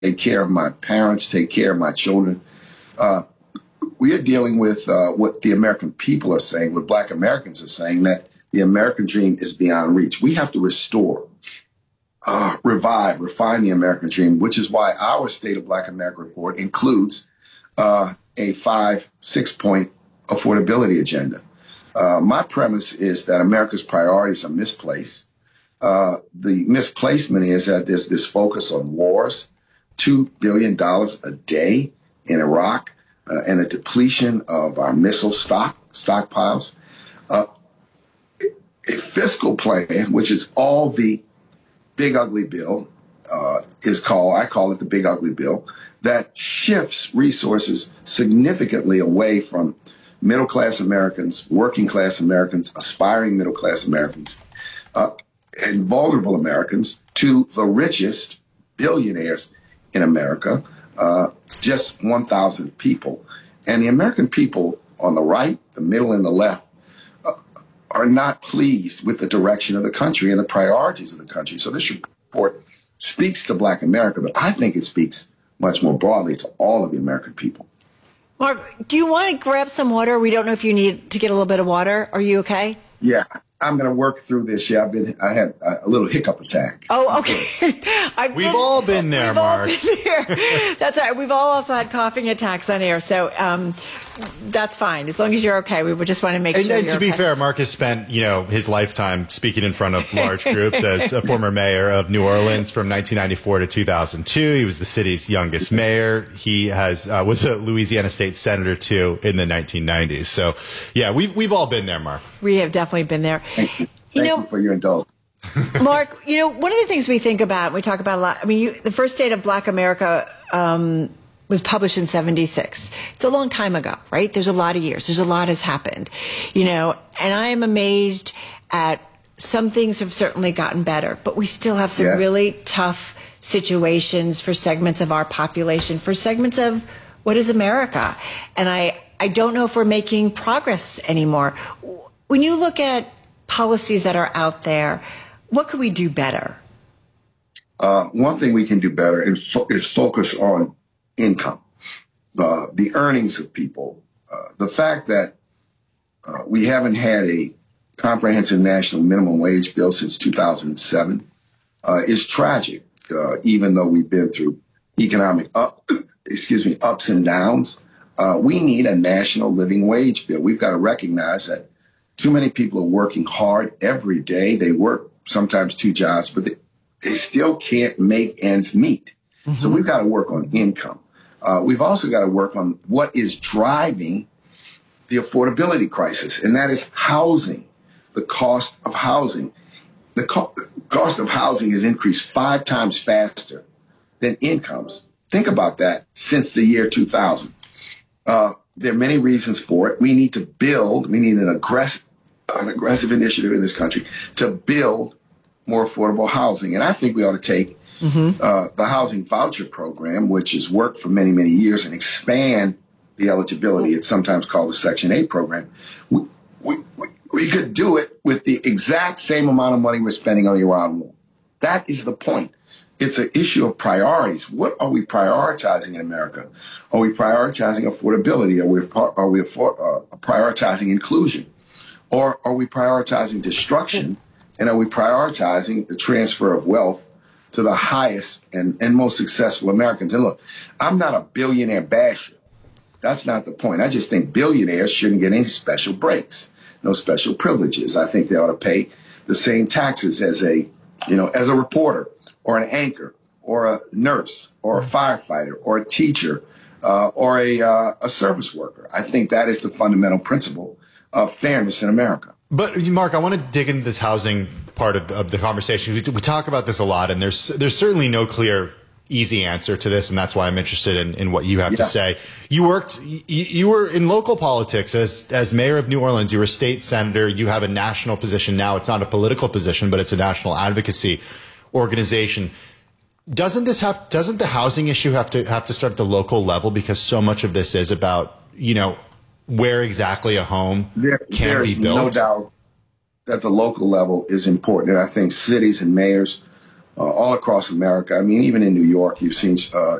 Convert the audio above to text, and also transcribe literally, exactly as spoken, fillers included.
take care of my parents, take care of my children. Uh, we are dealing with uh, what the American people are saying, what Black Americans are saying, that the American dream is beyond reach. We have to restore, uh, revive, refine the American dream, which is why our State of Black America report includes uh, a five, six-point affordability agenda. Uh, my premise is that America's priorities are misplaced. Uh, the misplacement is that there's this focus on wars, two billion dollars a day in Iraq, uh, and the depletion of our missile stock, stockpiles. Uh, a fiscal plan, which is all the big ugly bill, uh, is called, I call it the big ugly bill, that shifts resources significantly away from middle-class Americans, working-class Americans, aspiring middle-class Americans, uh, and vulnerable Americans to the richest billionaires in America, uh, just one thousand people. And the American people on the right, the middle, and the left uh, are not pleased with the direction of the country and the priorities of the country. So this report speaks to Black America, but I think it speaks much more broadly to all of the American people. Mark, do you want to grab some water? We don't know if you need to get a little bit of water. Are you okay? Yeah, I'm going to work through this. Yeah, I've been, I had a little hiccup attack. Oh, okay. We've been, all been there, we've Mark. All been there. That's right. We've all also had coughing attacks on air. So, um, that's fine. As long as you're okay. We would just want to make and, sure and you're to be okay. fair, Mark has spent, you know, his lifetime speaking in front of large groups as a former mayor of New Orleans from nineteen ninety-four to two thousand two. He was the city's youngest mayor. He has, uh, was a Louisiana state senator too in the nineteen nineties. So yeah, we've, we've all been there, Mark. We have definitely been there. Thank you. You Thank know, you for your indulgence. Mark, you know, one of the things we think about, we talk about a lot, I mean, you, the first State of Black America um, was published in seventy-six. It's a long time ago, right? There's a lot of years. There's a lot has happened, you know, and I am amazed at some things have certainly gotten better, but we still have some yes. really tough situations for segments of our population, for segments of what is America. And I, I don't know if we're making progress anymore. When you look at policies that are out there, what could we do better? Uh, one thing we can do better is, fo- is focus on income, uh, the earnings of people. Uh, the fact that uh, we haven't had a comprehensive national minimum wage bill since two thousand seven uh, is tragic, uh, even though we've been through economic up, excuse me, ups and downs. Uh, we need a national living wage bill. We've got to recognize that too many people are working hard every day. They work sometimes two jobs, but they, they still can't make ends meet. Mm-hmm. So we've got to work on income. Uh, we've also got to work on what is driving the affordability crisis, and that is housing, the cost of housing. The co- cost of housing has increased five times faster than incomes. Think about that since the year two thousand. Uh, there are many reasons for it. We need to build, we need an aggressive, an aggressive initiative in this country to build more affordable housing. And I think we ought to take mm-hmm. uh, the housing voucher program, which has worked for many, many years, and expand the eligibility. It's sometimes called the Section eight program. We, we, we, we could do it with the exact same amount of money we're spending on the Iran war. That is the point. It's an issue of priorities. What are we prioritizing in America? Are we prioritizing affordability? Are we, are we uh, prioritizing inclusion? Or are we prioritizing destruction? And are we prioritizing the transfer of wealth to the highest and, and most successful Americans? And look, I'm not a billionaire basher. That's not the point. I just think billionaires shouldn't get any special breaks, no special privileges. I think they ought to pay the same taxes as a, you know, as a reporter or an anchor or a nurse or a firefighter or a teacher uh, or a, uh, a service worker. I think that is the fundamental principle of fairness in America. But Mark, I want to dig into this housing part of, of the conversation. We, we talk about this a lot, and there's there's certainly no clear, easy answer to this, and that's why I'm interested in, in what you have yeah. to say. You worked, you, you were in local politics as as mayor of New Orleans. You were a state senator. You have a national position now. It's not a political position, but it's a national advocacy organization. Doesn't this have? Doesn't the housing issue have to have to start at the local level, because so much of this is about, you know, where exactly a home there, can be built? There's no doubt that the local level is important. And I think cities and mayors uh, all across America. I mean, even in New York, you've seen uh,